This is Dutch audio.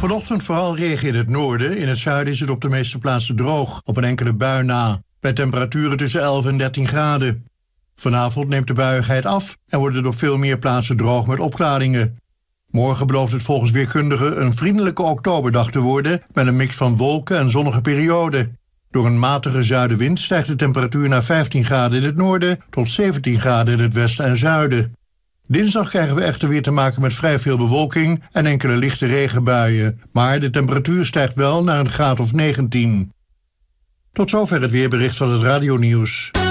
Vanochtend vooral regen in het noorden. In het zuiden is het op de meeste plaatsen droog, op een enkele bui na. Bij temperaturen tussen 11 en 13 graden. Vanavond neemt de buiigheid af en wordt het op veel meer plaatsen droog met opklaringen. Morgen belooft het volgens weerkundigen een vriendelijke oktoberdag te worden met een mix van wolken en zonnige perioden. Door een matige zuidenwind stijgt de temperatuur naar 15 graden in het noorden tot 17 graden in het westen en zuiden. Dinsdag krijgen we echter weer te maken met vrij veel bewolking en enkele lichte regenbuien. Maar de temperatuur stijgt wel naar een graad of 19. Tot zover het weerbericht van het radionieuws.